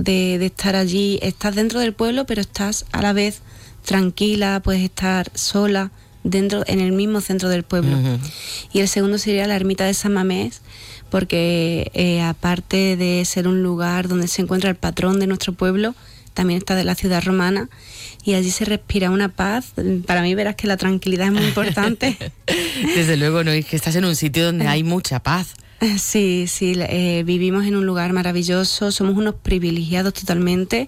de estar allí. Estás dentro del pueblo, pero estás a la vez tranquila, puedes estar sola en el mismo centro del pueblo. Uh-huh. Y el segundo sería la ermita de San Mamés, porque aparte de ser un lugar donde se encuentra el patrón de nuestro pueblo, también está de la ciudad romana, y allí se respira una paz. Para mí verás que la tranquilidad es muy importante. Desde luego, no, es que estás en un sitio donde hay mucha paz. Sí, vivimos en un lugar maravilloso, somos unos privilegiados totalmente,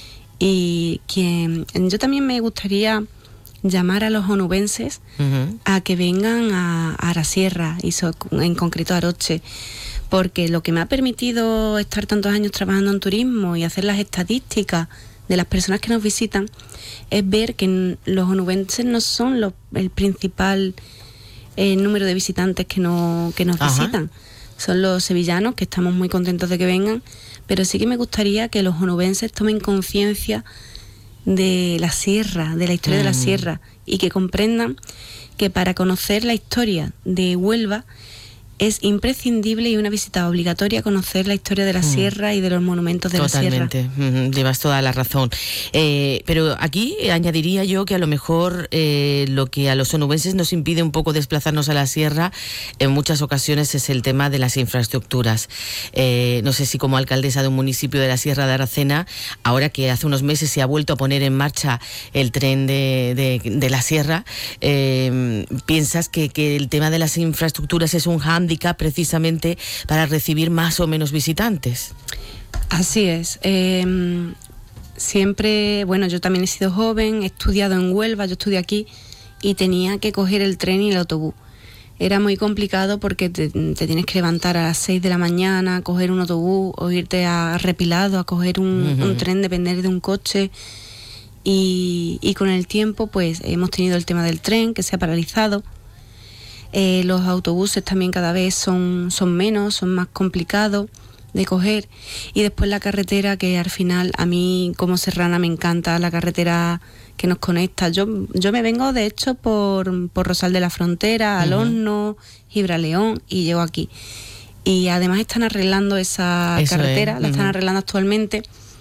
y yo también me gustaría llamar a los onubenses uh-huh. a que vengan a la sierra, y en concreto a Aroche, porque lo que me ha permitido estar tantos años trabajando en turismo y hacer las estadísticas de las personas que nos visitan es ver que los onubenses no son el principal número de visitantes que nos visitan. Son los sevillanos, que estamos muy contentos de que vengan, pero sí que me gustaría que los onubenses tomen conciencia de la sierra, de la historia de la sierra, y que comprendan que para conocer la historia de Huelva es imprescindible y una visita obligatoria conocer la historia de la sierra y de los monumentos de la sierra. Totalmente, llevas toda la razón. Pero aquí añadiría yo que a lo mejor lo que a los onubenses nos impide un poco desplazarnos a la sierra en muchas ocasiones es el tema de las infraestructuras. No sé si como alcaldesa de un municipio de la Sierra de Aracena, ahora que hace unos meses se ha vuelto a poner en marcha el tren de la sierra, piensas que el tema de las infraestructuras es un hándicap precisamente para recibir más o menos visitantes. Así es. Siempre, yo también he sido joven, he estudiado en Huelva, yo estudié aquí y tenía que coger el tren y el autobús. Era muy complicado porque te tienes que levantar a las 6 de la mañana, coger un autobús o irte a Repilado a coger un tren, depender de un coche. Y con el tiempo pues hemos tenido el tema del tren que se ha paralizado. Los autobuses también cada vez son menos, son más complicados de coger, y después la carretera, que al final a mí como serrana me encanta la carretera que nos conecta. Yo me vengo de hecho por Rosal de la Frontera, Al Horno, Gibraleón, y llego aquí, y además están arreglando esa carretera, la están arreglando actualmente.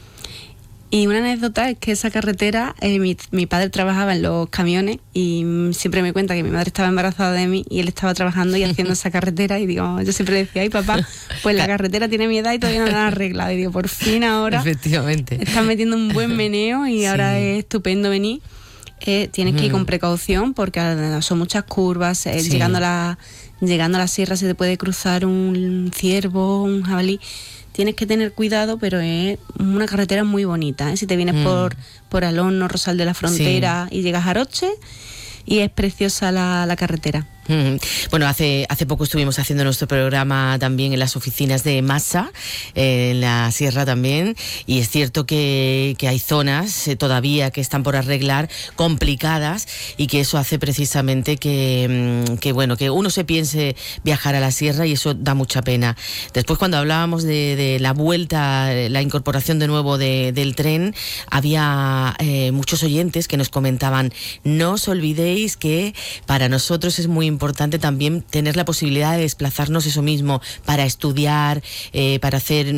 Y una anécdota es que esa carretera, mi padre trabajaba en los camiones y siempre me cuenta que mi madre estaba embarazada de mí y él estaba trabajando y haciendo esa carretera, y digo, yo siempre le decía, ay papá, pues la carretera tiene mi edad y todavía no la han arreglado, y digo, por fin ahora efectivamente están metiendo un buen meneo y ahora es estupendo venir. Tienes que ir con precaución porque son muchas curvas, llegando a la sierra se te puede cruzar un ciervo, un jabalí. Tienes que tener cuidado, pero es una carretera muy bonita, Si te vienes por Al Horno, Rosal de la Frontera y llegas a Aroche, y es preciosa la carretera. Bueno, hace poco estuvimos haciendo nuestro programa también en las oficinas de Masa, en la sierra también, y es cierto que hay zonas todavía que están por arreglar, complicadas, y que eso hace precisamente que uno se piense viajar a la sierra, y eso da mucha pena. Después, cuando hablábamos de la vuelta, la incorporación de nuevo del tren, había muchos oyentes que nos comentaban, no os olvidéis que para nosotros es muy importante también tener la posibilidad de desplazarnos, eso mismo, para estudiar, para hacer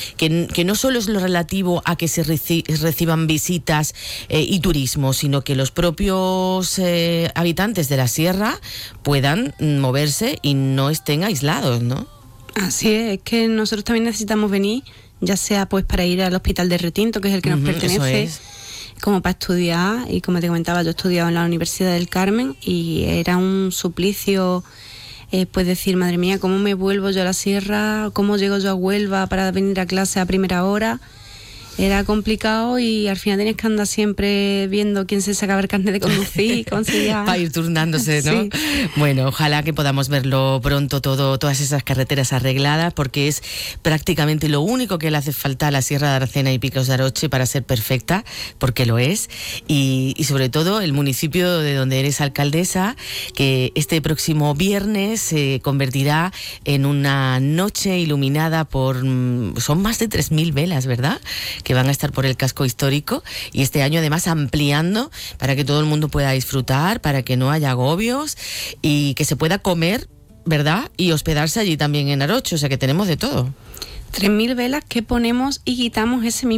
que no solo es lo relativo a que se reciban visitas y turismo, sino que los propios habitantes de la sierra puedan moverse y no estén aislados, ¿no? Así es que nosotros también necesitamos venir, ya sea pues para ir al Hospital de Retinto, que es el que nos pertenece, como para estudiar. Y como te comentaba, yo he estudiado en la Universidad del Carmen y era un suplicio pues decir, madre mía, ¿cómo me vuelvo yo a la sierra? ¿Cómo llego yo a Huelva para venir a clase a primera hora? Era complicado y al final tenías que andar siempre viendo quién se sacaba el carnet de conducir, conseguía... para ir turnándose, ¿no? Sí. Bueno, ojalá que podamos verlo pronto todas esas carreteras arregladas, porque es prácticamente lo único que le hace falta a la Sierra de Aracena y Picos de Aroche para ser perfecta, porque lo es, y sobre todo el municipio de donde eres alcaldesa, que este próximo viernes se convertirá en una noche iluminada son más de 3.000 velas, ¿verdad?, que van a estar por el casco histórico, y este año además ampliando para que todo el mundo pueda disfrutar, para que no haya agobios y que se pueda comer, ¿verdad?, y hospedarse allí también en Aroche, o sea que tenemos de todo. 3.000 velas que ponemos y quitamos ese mismo